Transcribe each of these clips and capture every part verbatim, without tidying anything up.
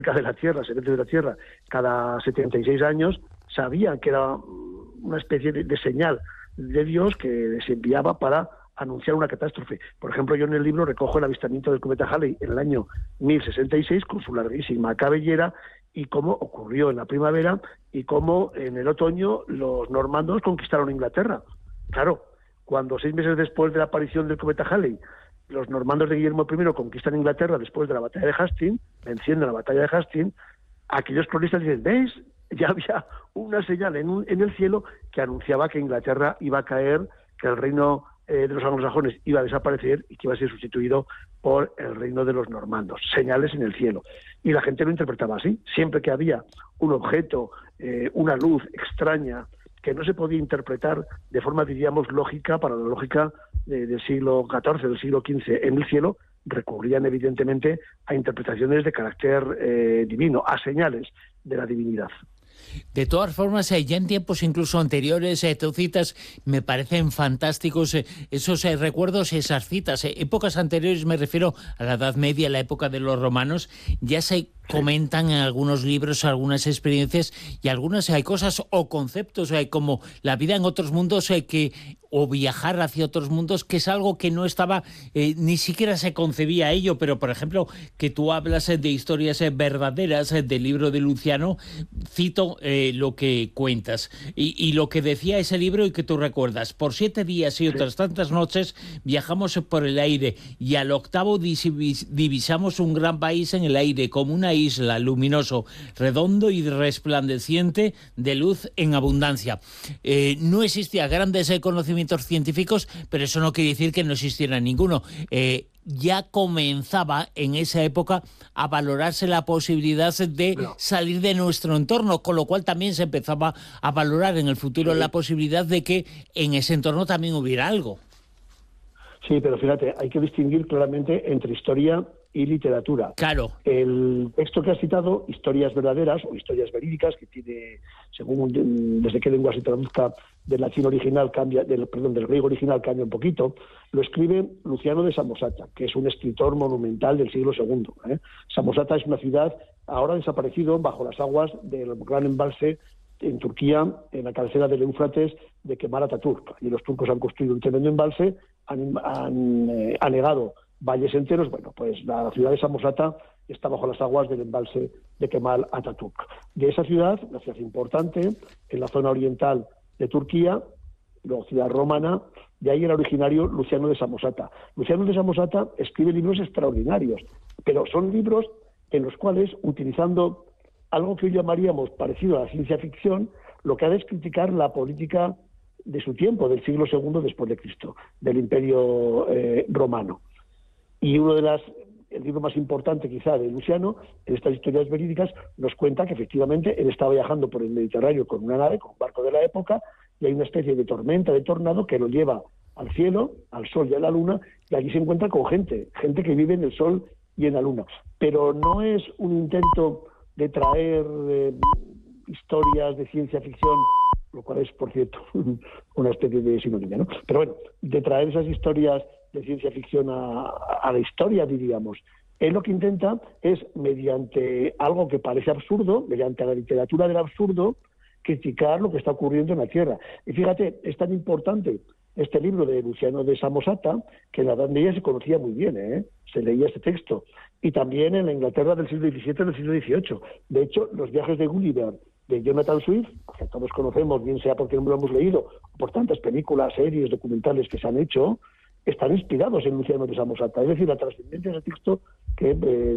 de la Tierra, servicios de la Tierra, cada setenta y seis años, sabían que era una especie de, de señal de Dios que se enviaba para anunciar una catástrofe. Por ejemplo, yo en el libro recojo el avistamiento del cometa Halley en el año mil sesenta y seis con su larguísima cabellera y cómo ocurrió en la primavera y cómo en el otoño los normandos conquistaron Inglaterra. Claro, cuando seis meses después de la aparición del cometa Halley los normandos de Guillermo primero conquistan Inglaterra después de la batalla de Hastings, venciendo la batalla de Hastings, aquellos cronistas dicen, ¿veis? Ya había una señal en, un, en el cielo que anunciaba que Inglaterra iba a caer, que el reino eh, de los anglosajones iba a desaparecer y que iba a ser sustituido por el reino de los normandos. Señales en el cielo. Y la gente lo interpretaba así. Siempre que había un objeto, eh, una luz extraña, que no se podía interpretar de forma, diríamos, lógica, para la lógica de, del siglo catorce, del siglo quince en el cielo, recurrían evidentemente a interpretaciones de carácter eh, divino, a señales de la divinidad. De todas formas, eh, ya en tiempos incluso anteriores, eh, tú citas, me parecen fantásticos eh, esos eh, recuerdos, esas citas. Eh, épocas anteriores, me refiero a la Edad Media, la época de los romanos, ya se comentan en algunos libros algunas experiencias y algunas hay cosas o conceptos hay como la vida en otros mundos hay que o viajar hacia otros mundos, que es algo que no estaba, eh, ni siquiera se concebía ello, pero por ejemplo, que tú hablas eh, de historias eh, verdaderas eh, del libro de Luciano, cito eh, lo que cuentas y, y lo que decía ese libro y que tú recuerdas, por siete días y otras tantas noches viajamos por el aire y al octavo divisamos un gran país en el aire, como una isla, luminoso, redondo y resplandeciente de luz en abundancia. Eh, no existía grandes eh, conocimientos científicos, pero eso no quiere decir que no existiera ninguno. Eh, ya comenzaba en esa época a valorarse la posibilidad de no. salir de nuestro entorno, con lo cual también se empezaba a valorar en el futuro sí. la posibilidad de que en ese entorno también hubiera algo. Sí, pero fíjate, hay que distinguir claramente entre historia y literatura. Claro. El texto que has citado, historias verdaderas o historias verídicas, que tiene, según desde qué lengua se traduzca, del latín original cambia, del, perdón, del griego original cambia un poquito, lo escribe Luciano de Samosata, que es un escritor monumental del siglo segundo. ¿eh? Samosata es una ciudad ahora desaparecido bajo las aguas del gran embalse en Turquía, en la cabecera del Éufrates, de Kemal Atatürk. Y los turcos han construido un tremendo embalse, han, han eh, anegado valles enteros. Bueno, pues la ciudad de Samosata está bajo las aguas del embalse de Kemal Atatürk. De esa ciudad, una ciudad importante, en la zona oriental de Turquía, luego ciudad romana, de ahí era originario Luciano de Samosata. Luciano de Samosata escribe libros extraordinarios, pero son libros en los cuales, utilizando algo que hoy llamaríamos parecido a la ciencia ficción, lo que hace es criticar la política de su tiempo, del siglo segundo después de Cristo, del Imperio eh, romano. Y uno de las, el libro más importante quizá de Luciano, en estas historias verídicas, nos cuenta que efectivamente él estaba viajando por el Mediterráneo con una nave, con un barco de la época, y hay una especie de tormenta, de tornado, que lo lleva al cielo, al sol y a la luna, y allí se encuentra con gente, gente que vive en el sol y en la luna. Pero no es un intento de traer eh, historias de ciencia ficción, lo cual es, por cierto, una especie de sinonimia, ¿no? Pero bueno, de traer esas historias de ciencia ficción a, a la historia, diríamos. Él lo que intenta es, mediante algo que parece absurdo, mediante la literatura del absurdo, criticar lo que está ocurriendo en la Tierra. Y fíjate, es tan importante este libro de Luciano de Samosata, que en la Edad Media se conocía muy bien, ¿eh? Se leía este texto. Y también en la Inglaterra del siglo diecisiete y del siglo dieciocho. De hecho, los viajes de Gulliver, de Jonathan Swift, que todos conocemos, bien sea porque no lo hemos leído, o por tantas películas, series, documentales que se han hecho, están inspirados en Luciano de Samosata. Es decir, la trascendencia de ese texto que eh,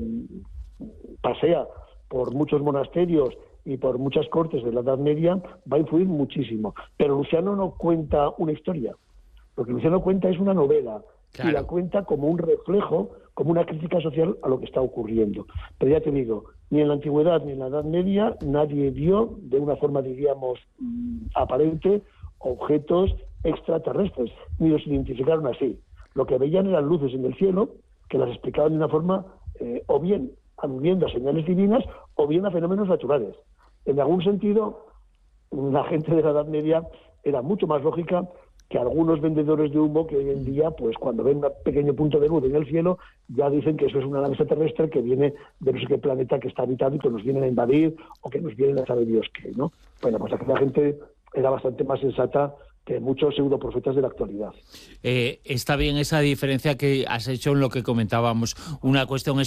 pasea por muchos monasterios y por muchas cortes de la Edad Media va a influir muchísimo. Pero Luciano no cuenta una historia. Lo que Luciano cuenta es una novela. Claro. Y la cuenta como un reflejo, como una crítica social a lo que está ocurriendo. Pero ya te digo, ni en la Antigüedad ni en la Edad Media nadie vio, de una forma, diríamos, aparente, objetos extraterrestres, ni los identificaron así. Lo que veían eran luces en el cielo que las explicaban de una forma eh, o bien aludiendo a señales divinas o bien a fenómenos naturales. En algún sentido, la gente de la Edad Media era mucho más lógica que algunos vendedores de humo que hoy en día, pues cuando ven un pequeño punto de luz en el cielo, ya dicen que eso es una nave extraterrestre que viene de no sé qué planeta que está habitado y que nos vienen a invadir o que nos vienen a saber Dios qué, ¿no? Bueno, pues aquí la gente era bastante más sensata que muchos pseudoprofetas de la actualidad. Eh, está bien esa diferencia que has hecho en lo que comentábamos. Una cuestión es